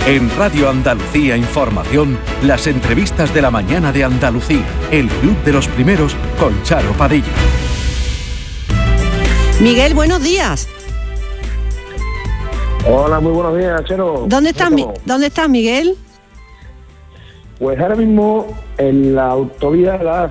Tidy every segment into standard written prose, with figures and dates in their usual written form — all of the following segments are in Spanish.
En Radio Andalucía Información, las entrevistas de la mañana de Andalucía. El Club de los Primeros con Charo Padilla. Miguel, buenos días. Hola, muy buenos días, Charo. ¿Dónde estás, Miguel? Pues ahora mismo en la autovía la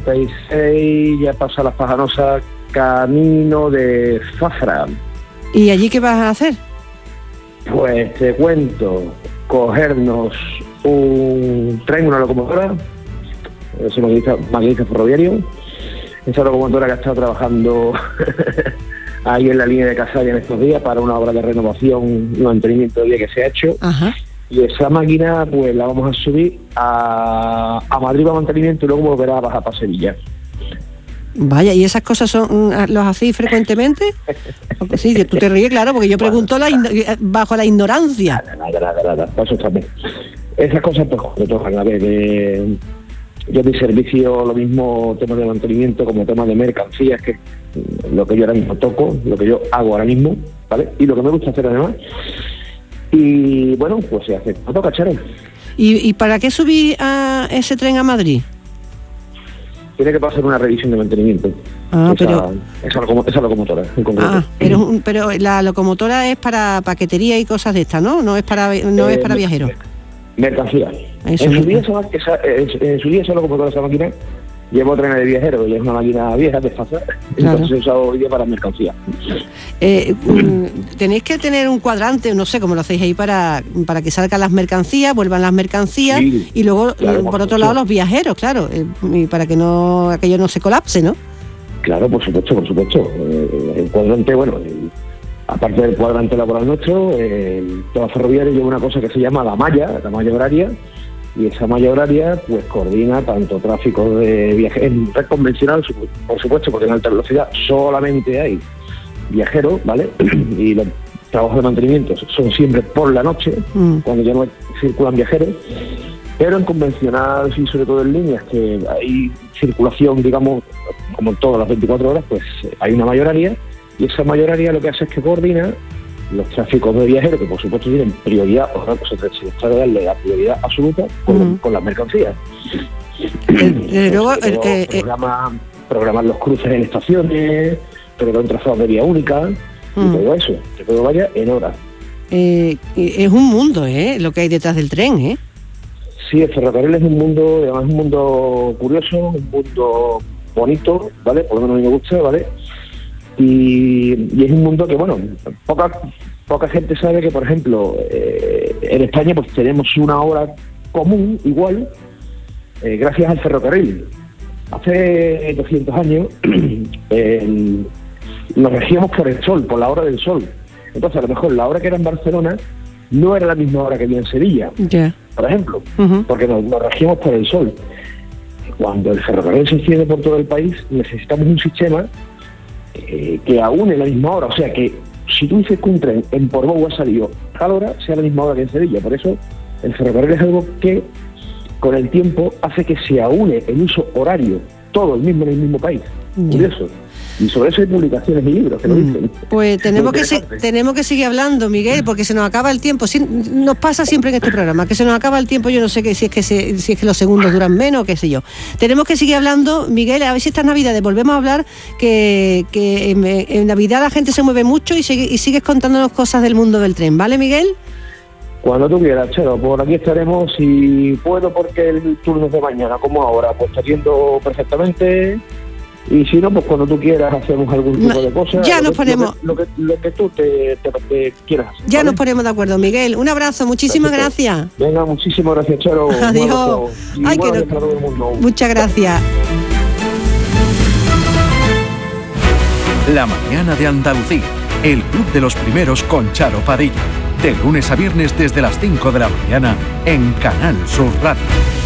66, ya pasa Las Pajanosas, camino de Zafra. ¿Y allí qué vas a hacer? Pues te cuento, cogernos un tren, una locomotora, ese maquinista ferroviario, esa locomotora que ha estado trabajando ahí en la línea de Casalla en estos días para una obra de renovación y mantenimiento de vía que se ha hecho. Ajá. Y esa máquina pues la vamos a subir a Madrid para mantenimiento y luego volverá a bajar para Sevilla. Vaya, ¿y esas cosas los hacéis frecuentemente? Porque sí, tú te ríes, claro, porque yo pregunto bajo la ignorancia. Nada, eso también. Esas cosas pues me tocan, a ver, yo de servicio lo mismo temas de mantenimiento como temas de mercancías, que lo que yo ahora mismo toco, lo que yo hago ahora mismo, ¿vale? Y lo que me gusta hacer además. Y bueno, pues se hace, me toca, Charo. ¿Y para qué subí a ese tren a Madrid? Tiene que pasar una revisión de mantenimiento. Esa locomotora en concreto. Pero la locomotora es para paquetería y cosas de estas, ¿no? No es para viajeros. Mercancía. En su día esa locomotora, esa máquina, llevo trenes de viajeros, y es una máquina vieja, desfasada, entonces se usa hoy día para mercancía. Tenéis que tener un cuadrante, no sé cómo lo hacéis ahí, para que salgan las mercancías, vuelvan las mercancías, sí, y luego, claro, por otro lado, los viajeros, claro, y para que aquello no se colapse, ¿no? Claro, por supuesto. El cuadrante, bueno, aparte del cuadrante laboral nuestro, toda ferroviaria lleva una cosa que se llama la malla horaria, y esa malla horaria pues coordina tanto tráfico de viajeros en red convencional, por supuesto, porque en alta velocidad solamente hay viajeros, ¿vale? Y los trabajos de mantenimiento son siempre por la noche, cuando ya no circulan viajeros, pero en convencional, y sobre todo en líneas que hay circulación, digamos, como todas las 24 horas, pues hay una malla horaria, y esa malla horaria lo que hace es que coordina los tráficos de viajeros, que por supuesto tienen prioridad, se les trata de darle la prioridad absoluta con las mercancías. Programar los cruces en estaciones, programar un trazado de vía única, y todo eso, que todo vaya en horas. Es un mundo, lo que hay detrás del tren, Sí, el ferrocarril es un mundo, además es un mundo curioso, un mundo bonito, ¿vale? Por lo menos a mí me gusta, ¿vale? Y es un mundo que, bueno, poca gente sabe que, por ejemplo, en España pues tenemos una hora común igual gracias al ferrocarril. Hace 200 años nos regíamos por el sol, por la hora del sol. Entonces, a lo mejor la hora que era en Barcelona no era la misma hora que había en Sevilla, por ejemplo, porque nos regíamos por el sol. Cuando el ferrocarril se extiende por todo el país, necesitamos un sistema que aúne la misma hora, o sea que si tú dices que un tren en Portbou ha salido a tal hora, sea la misma hora que en Sevilla. Por eso el ferrocarril es algo que con el tiempo hace que se aúne el uso horario, todo en el mismo país. Curioso. Y sobre eso hay publicaciones y libros que lo dicen. Pues tenemos que seguir hablando, Miguel, porque se nos acaba el tiempo. Nos pasa siempre en este programa, que se nos acaba el tiempo. Yo no sé si es que los segundos duran menos, qué sé yo. Tenemos que seguir hablando, Miguel, a ver si estas Navidades volvemos a hablar, que en Navidad la gente se mueve mucho y sigues contándonos cosas del mundo del tren, ¿vale, Miguel? Cuando tú quieras, Charo, por aquí estaremos. Si puedo, porque el turno es de mañana, como ahora, pues atiendo perfectamente. Y si no, pues cuando tú quieras hacemos algún tipo de cosas. Ya nos ponemos. Lo que tú te quieras hacer. Ya, ¿vale? Nos ponemos de acuerdo, Miguel. Un abrazo, muchísimas gracias. Venga, muchísimas gracias, Charo. Adiós. Muchas gracias. La mañana de Andalucía, el Club de los Primeros con Charo Padilla. De lunes a viernes desde las 5 de la mañana en Canal Sur Radio.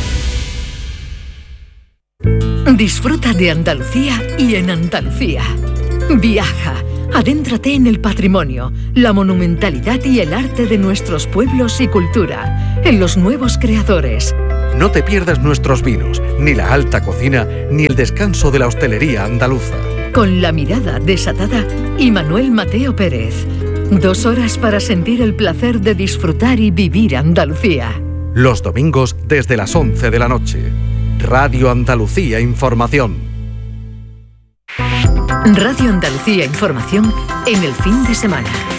Disfruta de Andalucía y en Andalucía. Viaja, adéntrate en el patrimonio, la monumentalidad y el arte de nuestros pueblos y cultura, en los nuevos creadores. No te pierdas nuestros vinos, ni la alta cocina, ni el descanso de la hostelería andaluza. Con la mirada desatada y Manuel Mateo Pérez. 2 horas para sentir el placer de disfrutar y vivir Andalucía. Los domingos desde las 11 de la noche. Radio Andalucía Información. Radio Andalucía Información en el fin de semana.